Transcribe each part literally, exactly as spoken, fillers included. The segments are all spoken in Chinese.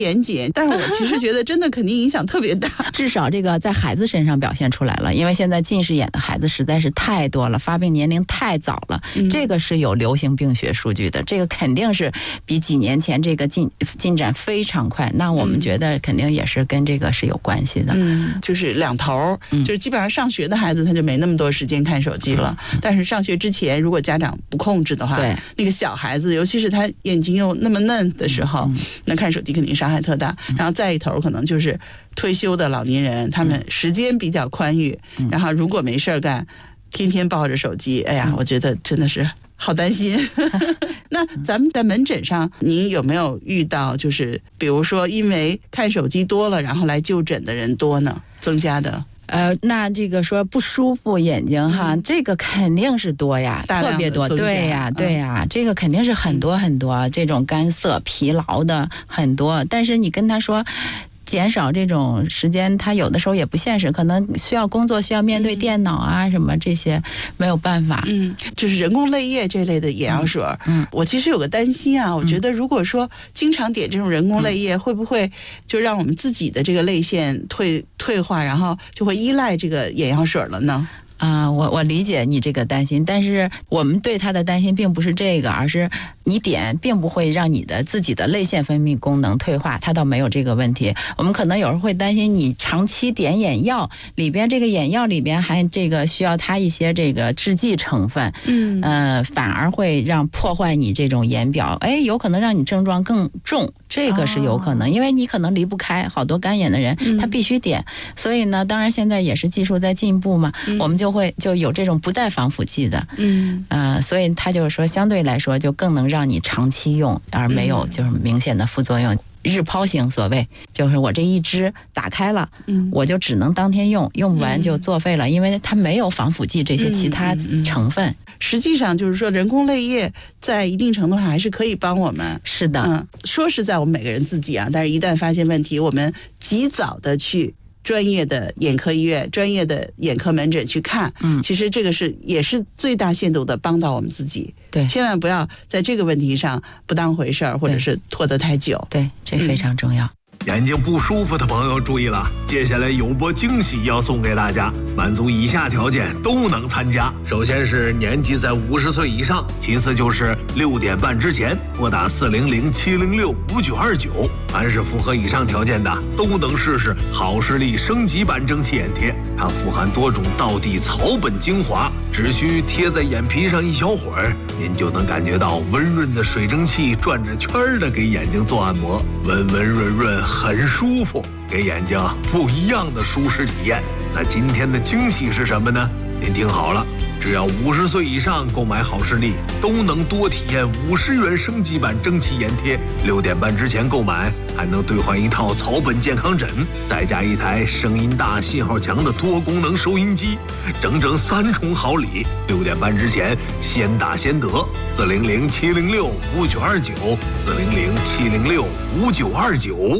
严谨，但是我其实觉得真的肯定影响特别大。 至少这个在孩子身上表现出来了，因为现在近视眼的孩子实在是太多了，发病年龄太早了，嗯、这个是有流行病学数据的，这个肯定是比几年前这个进进展非常快。那我们觉得肯定也是跟这个是有关系的。 嗯，就是两头，嗯、就是基本上上学的孩子他就没那么多时间看手机了，嗯、但是上学之前如果家长不控制的话， 对那个小孩子，尤其是他眼睛又那么嫩的时候，嗯、那看手机肯定伤害特大。嗯、然后再一头可能就是退休的老年人，他们时间比较宽裕，嗯、然后如果没事干，天天抱着手机，哎呀，嗯、我觉得真的是好担心。那咱们在门诊上，您有没有遇到就是比如说因为看手机多了，然后来就诊的人多呢？增加的？ 呃，那这个说不舒服眼睛哈，嗯、这个肯定是多呀，特别多，对呀，对呀，嗯、这个肯定是很多很多，这种干涩、疲劳的很多。但是你跟他说减少这种时间，他有的时候也不现实，可能需要工作，需要面对电脑啊、嗯、什么这些，没有办法。 嗯，就是人工泪液这类的眼药水。嗯，我其实有个担心啊，我觉得如果说经常点这种人工泪液，嗯、会不会就让我们自己的这个泪腺退退化，然后就会依赖这个眼药水了呢？ 啊、呃，我我理解你这个担心，但是我们对他的担心并不是这个，而是你点并不会让你的自己的泪腺分泌功能退化，它倒没有这个问题。我们可能有时候会担心你长期点眼药，里边这个眼药里边还这个需要它一些这个制剂成分，嗯，呃，反而会让破坏你这种眼表，哎，有可能让你症状更重，这个是有可能，哦、因为你可能离不开，好多干眼的人、嗯、他必须点，所以呢，当然现在也是技术在进步嘛，嗯、我们就会就有这种不带防腐剂的，嗯，呃，所以他就是说相对来说就更能让你长期用，而没有就是明显的副作用。日抛型所谓就是我这一支打开了，嗯，我就只能当天用，用不完就作废了，嗯、因为它没有防腐剂这些其他成分。嗯嗯嗯、实际上就是说，人工泪液在一定程度上还是可以帮我们。 是的， 嗯，说实在我们每个人自己啊，但是一旦发现问题，我们及早的去专业的眼科医院、专业的眼科门诊去看，嗯，其实这个是也是最大限度的帮到我们自己。 对， 千万不要在这个问题上不当回事儿，或者是拖得太久。 对，这非常重要。嗯眼睛不舒服的朋友注意了，接下来有波惊喜要送给大家，满足以下条件都能参加。首先是年纪在五十岁以上，其次就是六点半之前拨打四零零七零六五九二九，凡是符合以上条件的都能试试好视力升级版蒸汽眼贴。它富含多种道地草本精华，只需贴在眼皮上一小会儿，您就能感觉到温润的水蒸气转着圈的给眼睛做按摩，温温润润很舒服，给眼睛不一样的舒适体验。那今天的惊喜是什么呢？您听好了，只要五十岁以上购买好视力，都能多体验五十元升级版蒸汽眼贴。六点半之前购买，还能兑换一套草本健康枕，再加一台声音大、信号强的多功能收音机，整整三重好礼。六点半之前先打先得，四零零七零六五九二九，四零零七零六五九二九。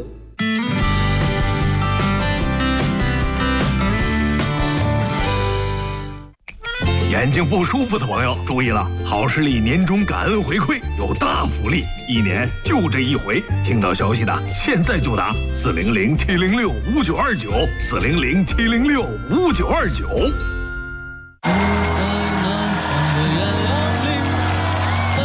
眼睛不舒服的朋友注意了，好视力年终感恩回馈有大福利，一年就这一回，听到消息的现在就打四零零七零六五九二九，四零零七零六五九二九。